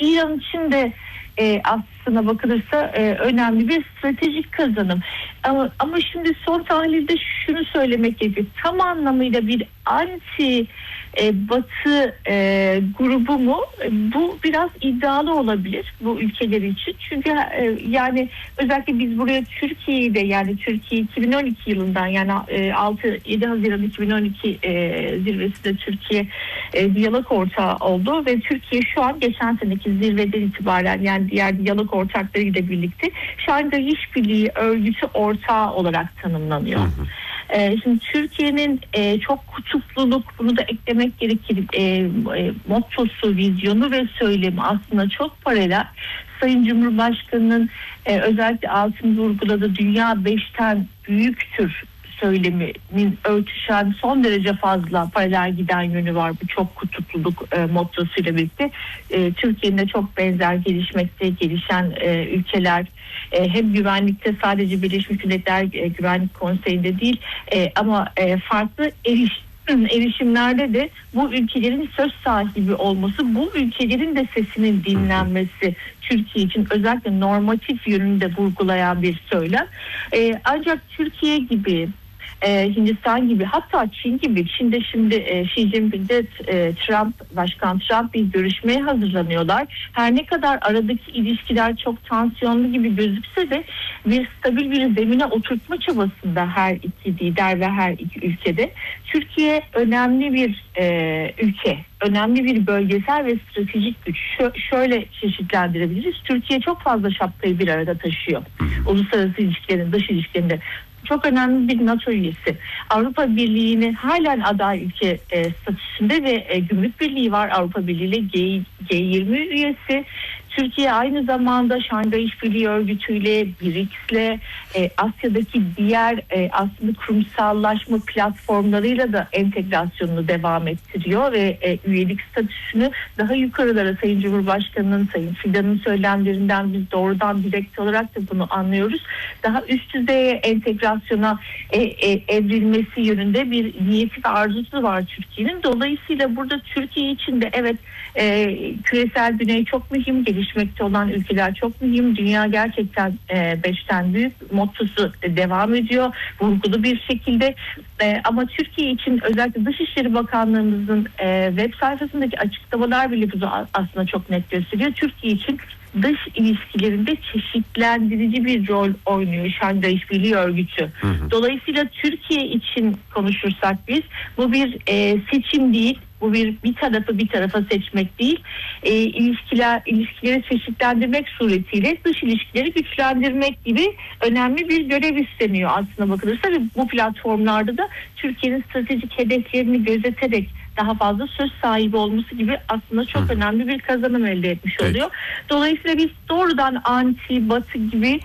İran için de aslına bakılırsa önemli bir stratejik kazanım. Ama şimdi son tahlilde şunu söylemek gerekiyor. Tam anlamıyla bir anti Batı grubu mu? Bu biraz iddialı olabilir bu ülkeler için. Çünkü yani özellikle biz buraya Türkiye'yi de, yani Türkiye 2012 yılından, yani 6-7 Haziran 2012 zirvesinde Türkiye diyalog ortağı oldu ve Türkiye şu an geçen seneki zirveden itibaren, yani diğer diyalog ortaklarıyla birlikte Şanghay İşbirliği Örgütü ortağı olarak tanımlanıyor. Şimdi Türkiye'nin çok kutupluluk, bunu da eklemek gerekir, mottosu, vizyonu ve söylemi aslında çok paralel. Sayın Cumhurbaşkanı'nın özellikle altını vurguladığı dünya 5'ten büyüktür söyleminin örtüşen, son derece fazla paralel giden yönü var bu çok kutupluluk mottosuyla birlikte. Türkiye'nin de çok benzer gelişmekte, gelişen ülkeler, hem güvenlikte sadece Birleşmiş Milletler Güvenlik Konseyi'nde değil ama farklı erişimlerde de bu ülkelerin söz sahibi olması, bu ülkelerin de sesinin dinlenmesi Türkiye için özellikle normatif yönünde vurgulayan bir söylem. Ancak Türkiye gibi, Hindistan gibi, hatta Çin gibi, Çin'de şimdi Xi Jinping'de Başkan Trump bir görüşmeye hazırlanıyorlar. Her ne kadar aradaki ilişkiler çok tansiyonlu gibi gözükse de bir stabil bir zemine oturtma çabasında her iki lider ve her iki ülkede. Türkiye önemli bir ülke, önemli bir bölgesel ve stratejik güç. Şöyle çeşitlendirebiliriz. Türkiye çok fazla şapkayı bir arada taşıyor. Uluslararası ilişkilerin, dış ilişkilerinde. Çok önemli bir NATO üyesi. Avrupa Birliği'nin halen aday ülke statüsünde ve Gümrük Birliği var Avrupa Birliği ile, G20 üyesi. Türkiye aynı zamanda Şanghay İşbirliği Örgütü'yle, BRICS'le, Asya'daki diğer aslında kurumsallaşma platformlarıyla da entegrasyonunu devam ettiriyor ve üyelik statüsünü daha yukarılara, Sayın Cumhurbaşkanı'nın, Sayın Fidan'ın söylemlerinden biz doğrudan direkt olarak da bunu anlıyoruz. Daha üst düzeye entegrasyona evrilmesi yönünde bir niyeti ve arzusu var Türkiye'nin. Dolayısıyla burada Türkiye için de evet, küresel güney çok mühim, gelişmekte olan ülkeler çok mühim. Dünya gerçekten 5'ten büyük mottosu devam ediyor vurgulu bir şekilde. Ama Türkiye için özellikle Dışişleri Bakanlığımızın web sayfasındaki açıklamalar bile bunu aslında çok net gösteriyor. Türkiye için dış ilişkilerinde çeşitlendirici bir rol oynuyor Şanghay İşbirliği Örgütü. Dolayısıyla Türkiye için konuşursak biz, bu bir seçim değil, bu bir tarafa seçmek değil, ilişkileri çeşitlendirmek suretiyle dış ilişkileri güçlendirmek gibi önemli bir görev üstleniyor aslına bakılırsa ve bu platformlarda da Türkiye'nin stratejik hedeflerini gözeterek daha fazla söz sahibi olması gibi aslında çok önemli bir kazanım elde etmiş oluyor. Dolayısıyla biz doğrudan anti Batı gibi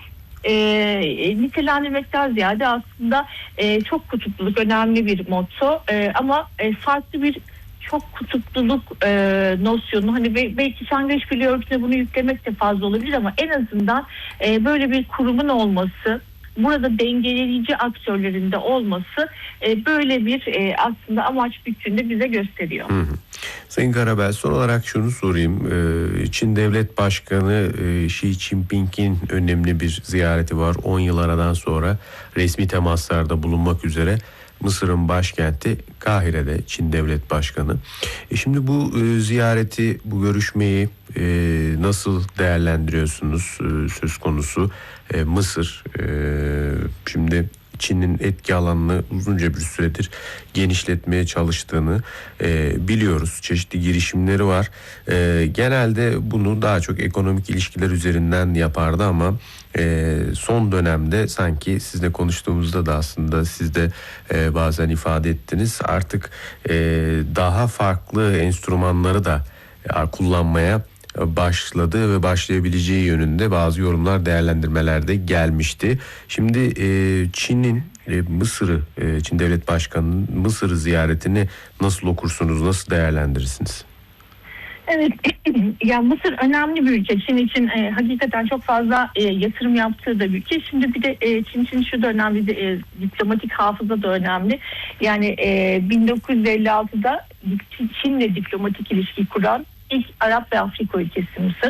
nitelendirmekten ziyade aslında çok kutupluluk önemli bir motto ama farklı bir çok kutupluluk nosyonu, hani belki Şanghay İşbirliği Örgütü'ne bunu yüklemek de fazla olabilir ama en azından böyle bir kurumun olması, burada dengeleyici aktörlerinde olması böyle bir aslında amaç bütünde bize gösteriyor. Sayın Karabel, son olarak şunu sorayım. Çin Devlet Başkanı Xi Jinping'in önemli bir ziyareti var. 10 yıl aradan sonra resmi temaslarda bulunmak üzere Mısır'ın başkenti Kahire'de Çin Devlet Başkanı. Şimdi bu ziyareti, bu görüşmeyi nasıl değerlendiriyorsunuz söz konusu Mısır? Şimdi Çin'in etki alanını uzunca bir süredir genişletmeye çalıştığını biliyoruz. Çeşitli girişimleri var. Genelde bunu daha çok ekonomik ilişkiler üzerinden yapardı ama son dönemde sanki sizle konuştuğumuzda da aslında siz de bazen ifade ettiniz. Artık daha farklı enstrümanları da kullanmaya başladı ve başlayabileceği yönünde bazı yorumlar, değerlendirmeler de gelmişti. Şimdi Çin'in Çin Devlet Başkanı'nın Mısır'ı ziyaretini nasıl okursunuz, nasıl değerlendirirsiniz? Evet, ya Mısır önemli bir ülke. Çin için hakikaten çok fazla yatırım yaptığı da bir ülke. Şimdi bir de Çin için şu da önemli, diplomatik hafıza da önemli. Yani 1956'da Çin'le diplomatik ilişki kuran ilk Arap ve Afrika ülkesi Mısır.